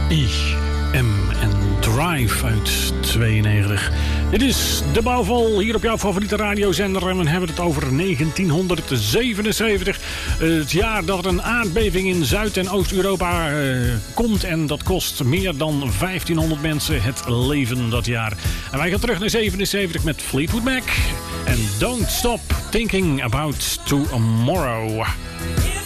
IM en Drive uit 92. Dit is De Bouwval hier op jouw favoriete radiozender. En we hebben het over 1977. Het jaar dat er een aardbeving in Zuid- en Oost-Europa komt. En dat kost meer dan 1500 mensen het leven dat jaar. En wij gaan terug naar 77 met Fleetwood Mac. En Don't Stop Thinking About Tomorrow.